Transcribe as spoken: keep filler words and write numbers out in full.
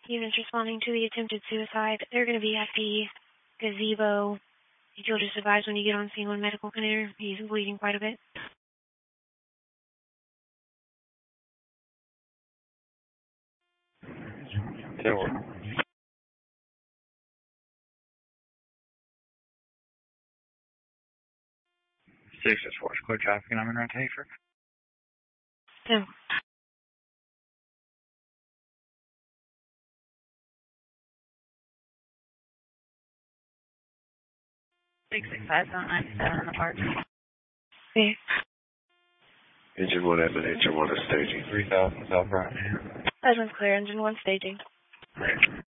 Units responding to the attempted suicide. They're going to be at the gazebo. If you'll just advise when you get on scene when medical can enter. He's bleeding quite a bit. Tower. Six is four. Clear traffic and I'm in Rent Hafer. No. six six five nine seven in the park. Yeah. Engine one admin, engine one is staging. three thousand South right now. Admin's clear. Engine one staging. Right.